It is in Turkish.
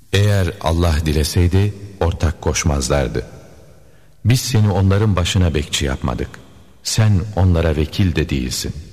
Eğer Allah dileseydi ortak koşmazlardı. Biz seni onların başına bekçi yapmadık. Sen onlara vekil de değilsin.